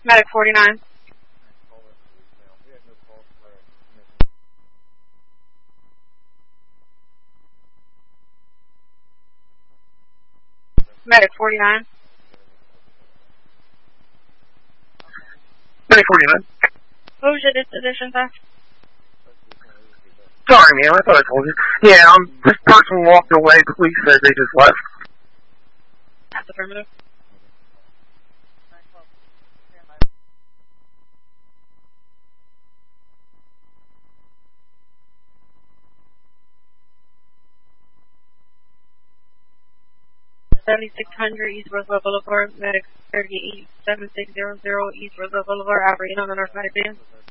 Medic 49. Medic 49. Medic 49. What was your disposition, sir? Sorry, ma'am, I thought I told you. Yeah, this person walked away. Police said they just left. That's affirmative. $7,600 East Roswell Boulevard, Medic 38760 East Roswell Boulevard, operating on the North Medic van.